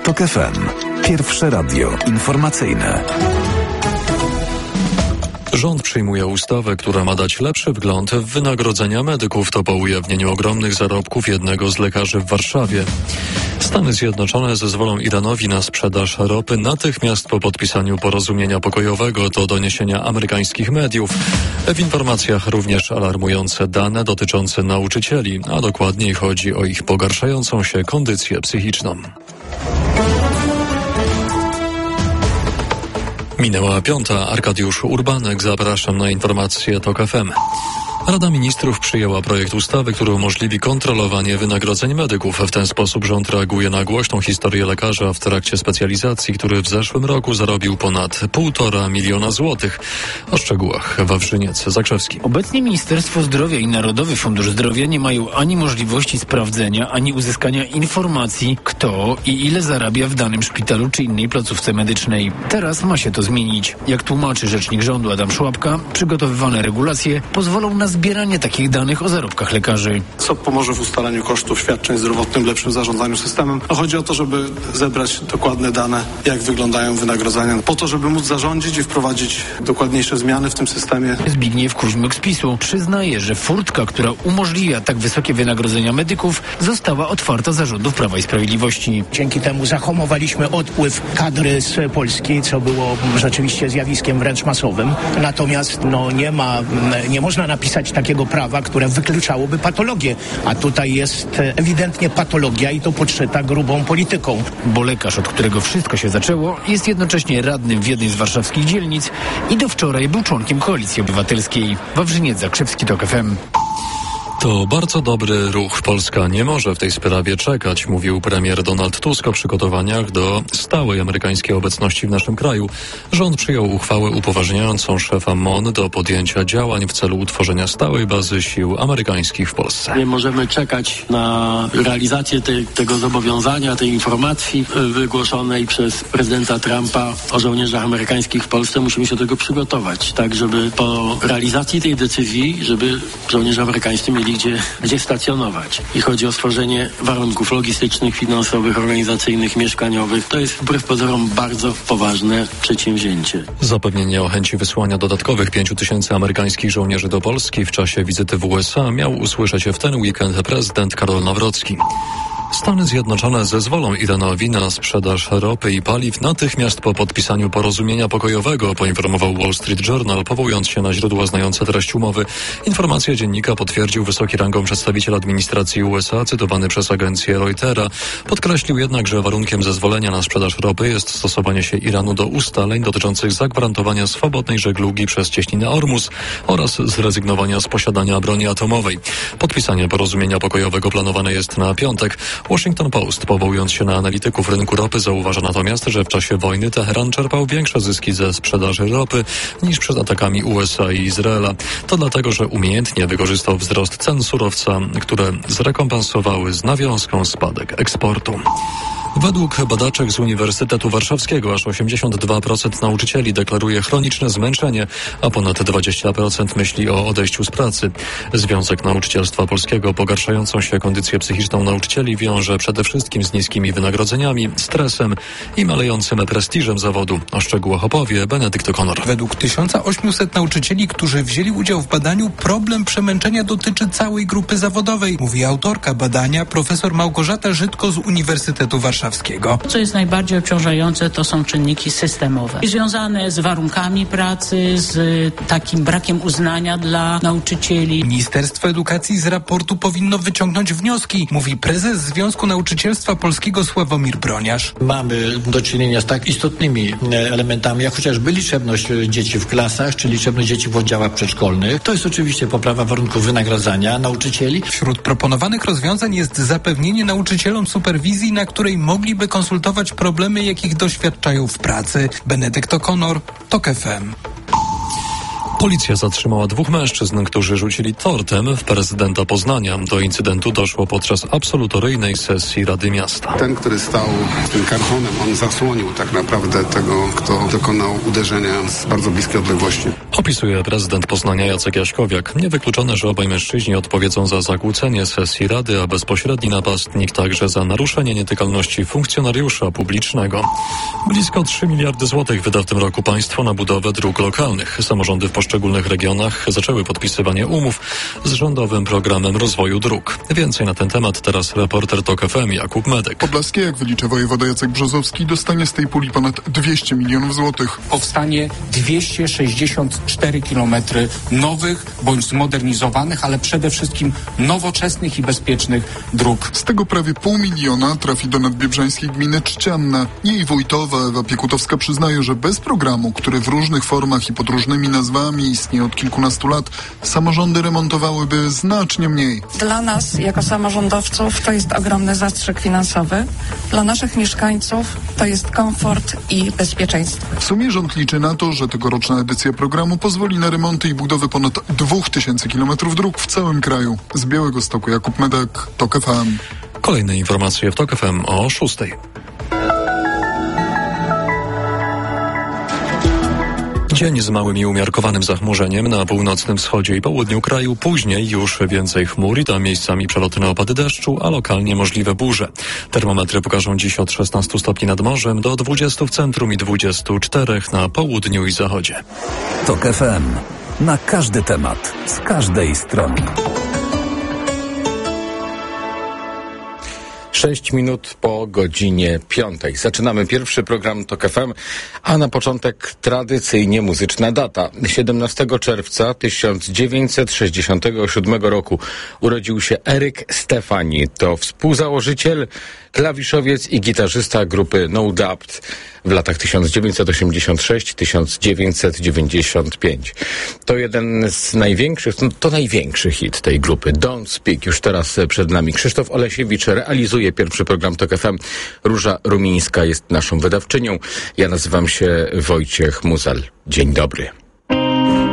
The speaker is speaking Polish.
TOK FM. Pierwsze radio informacyjne. Rząd przyjmuje ustawę, która ma dać lepszy wgląd w wynagrodzenia medyków. To po ujawnieniu ogromnych zarobków jednego z lekarzy w Warszawie. Stany Zjednoczone zezwolą Iranowi na sprzedaż ropy natychmiast po podpisaniu porozumienia pokojowego. To doniesienia amerykańskich mediów. W informacjach również alarmujące dane dotyczące nauczycieli, a dokładniej chodzi o ich pogarszającą się kondycję psychiczną. Minęła 5. Arkadiusz Urbanek. Zapraszam na informacje TOK FM. Rada Ministrów przyjęła projekt ustawy, który umożliwi kontrolowanie wynagrodzeń medyków. W ten sposób rząd reaguje na głośną historię lekarza w trakcie specjalizacji, który w zeszłym roku zarobił ponad 1,5 miliona złotych. O szczegółach Wawrzyniec Zakrzewski. Obecnie Ministerstwo Zdrowia i Narodowy Fundusz Zdrowia nie mają ani możliwości sprawdzenia, ani uzyskania informacji, kto i ile zarabia w danym szpitalu czy innej placówce medycznej. Teraz ma się to zmienić. Jak tłumaczy rzecznik rządu Adam Szłapka, przygotowywane regulacje pozwolą na zbieranie takich danych o zarobkach lekarzy. Co pomoże w ustalaniu kosztów świadczeń zdrowotnych, lepszym zarządzaniu systemem? Chodzi o to, żeby zebrać dokładne dane, jak wyglądają wynagrodzenia, po to, żeby móc zarządzić i wprowadzić dokładniejsze zmiany w tym systemie. Zbigniew Kuźmyk z PiS-u przyznaje, że furtka, która umożliwia tak wysokie wynagrodzenia medyków, została otwarta za rządów Prawa i Sprawiedliwości. Dzięki temu zahamowaliśmy odpływ kadry z Polski, co było rzeczywiście zjawiskiem wręcz masowym. Natomiast nie można napisać takiego prawa, które wykluczałoby patologię, a tutaj jest ewidentnie patologia i to podszyta grubą polityką. Bo lekarz, od którego wszystko się zaczęło, jest jednocześnie radnym w jednej z warszawskich dzielnic i do wczoraj był członkiem Koalicji Obywatelskiej. Wawrzyniec Zakrzewski, TOK FM. To bardzo dobry ruch. Polska nie może w tej sprawie czekać, mówił premier Donald Tusk o przygotowaniach do stałej amerykańskiej obecności w naszym kraju. Rząd przyjął uchwałę upoważniającą szefa MON do podjęcia działań w celu utworzenia stałej bazy sił amerykańskich w Polsce. Nie możemy czekać na realizację tego zobowiązania, tej informacji wygłoszonej przez prezydenta Trumpa o żołnierzach amerykańskich w Polsce. Musimy się do tego przygotować, tak żeby po realizacji tej decyzji, żeby żołnierze amerykańscy mieli gdzie stacjonować. I chodzi o stworzenie warunków logistycznych, finansowych, organizacyjnych, mieszkaniowych. To jest wbrew pozorom bardzo poważne przedsięwzięcie. Zapewnienie o chęci wysłania dodatkowych 5,000 amerykańskich żołnierzy do Polski w czasie wizyty w USA miał usłyszeć w ten weekend prezydent Karol Nawrocki. Stany Zjednoczone zezwolą Iranowi na sprzedaż ropy i paliw natychmiast po podpisaniu porozumienia pokojowego, poinformował Wall Street Journal, powołując się na źródła znające treść umowy. Informację dziennika potwierdził wysoki rangą przedstawiciel administracji USA, cytowany przez agencję Reutera. Podkreślił jednak, że warunkiem zezwolenia na sprzedaż ropy jest stosowanie się Iranu do ustaleń dotyczących zagwarantowania swobodnej żeglugi przez cieśninę Ormus oraz zrezygnowania z posiadania broni atomowej. Podpisanie porozumienia pokojowego planowane jest na piątek. Washington Post, powołując się na analityków rynku ropy, zauważa natomiast, że w czasie wojny Teheran czerpał większe zyski ze sprzedaży ropy niż przed atakami USA i Izraela. To dlatego, że umiejętnie wykorzystał wzrost cen surowca, które zrekompensowały z nawiązką spadek eksportu. Według badaczek z Uniwersytetu Warszawskiego aż 82% nauczycieli deklaruje chroniczne zmęczenie, a ponad 20% myśli o odejściu z pracy. Związek Nauczycielstwa Polskiego pogarszającą się kondycję psychiczną nauczycieli wiąże przede wszystkim z niskimi wynagrodzeniami, stresem i malejącym prestiżem zawodu. O szczegółach opowie Benedykt O'Connor. Według 1800 nauczycieli, którzy wzięli udział w badaniu, problem przemęczenia dotyczy całej grupy zawodowej, mówi autorka badania profesor Małgorzata Żydko z Uniwersytetu Warszawskiego. Co jest najbardziej obciążające, to są czynniki systemowe, związane z warunkami pracy, z takim brakiem uznania dla nauczycieli. Ministerstwo Edukacji z raportu powinno wyciągnąć wnioski, mówi prezes Związku Nauczycielstwa Polskiego Sławomir Broniarz. Mamy do czynienia z tak istotnymi elementami, jak chociażby liczebność dzieci w klasach, czy liczebność dzieci w oddziałach przedszkolnych. To jest oczywiście poprawa warunków wynagradzania nauczycieli. Wśród proponowanych rozwiązań jest zapewnienie nauczycielom superwizji, na której mogliby konsultować problemy, jakich doświadczają w pracy. Benedykt O'Connor, TOK FM. Policja zatrzymała 2 mężczyzn, którzy rzucili tortem w prezydenta Poznania. Do incydentu doszło podczas absolutoryjnej sesji Rady Miasta. Ten, który stał z tym kartonem, on zasłonił tak naprawdę tego, kto dokonał uderzenia z bardzo bliskiej odległości. Opisuje prezydent Poznania Jacek Jaśkowiak. Niewykluczone, że obaj mężczyźni odpowiedzą za zakłócenie sesji Rady, a bezpośredni napastnik także za naruszenie nietykalności funkcjonariusza publicznego. Blisko 3 miliardy złotych wyda w tym roku państwo na budowę dróg lokalnych. Samorządy w poszczególnych regionach zaczęły podpisywanie umów z rządowym programem rozwoju dróg. Więcej na ten temat teraz reporter TOK FM Jakub Medek. Podlaskie, jak wylicza wojewoda Jacek Brzozowski, dostanie z tej puli ponad 200 milionów złotych. Powstanie 264 kilometry nowych bądź zmodernizowanych, ale przede wszystkim nowoczesnych i bezpiecznych dróg. Z tego prawie 500 000 trafi do nadbiebrzańskiej gminy Trzcianna. Jej wójtowa Ewa Piekutowska przyznaje, że bez programu, który w różnych formach i pod różnymi nazwami istnieje od kilkunastu lat, samorządy remontowałyby znacznie mniej. Dla nas, jako samorządowców, to jest ogromny zastrzyk finansowy. Dla naszych mieszkańców to jest komfort i bezpieczeństwo. W sumie rząd liczy na to, że tegoroczna edycja programu pozwoli na remonty i budowę ponad 2000 kilometrów dróg w całym kraju. Z Białegostoku Jakub Medek, TOK FM. Kolejne informacje w TOK FM o 6:00. Dzień z małym i umiarkowanym zachmurzeniem na północnym wschodzie i południu kraju. Później już więcej chmur i tam miejscami przelotne opady deszczu, a lokalnie możliwe burze. Termometry pokażą dziś od 16 stopni nad morzem do 20 w centrum i 24 na południu i zachodzie. TOK FM. Na każdy temat, z każdej strony. 6 minut po godzinie 5. Zaczynamy pierwszy program TOK FM, a na początek tradycyjnie muzyczna data. 17 czerwca 1967 roku urodził się Eryk Stefani. To współzałożyciel, klawiszowiec i gitarzysta grupy No Doubt w latach 1986-1995. To jeden z największych, to największy hit tej grupy, Don't Speak. Już teraz przed nami Krzysztof Olesiewicz realizuje pierwszy program TOK FM. Róża Rumińska jest naszą wydawczynią. Ja nazywam się Wojciech Muzel. Dzień dobry.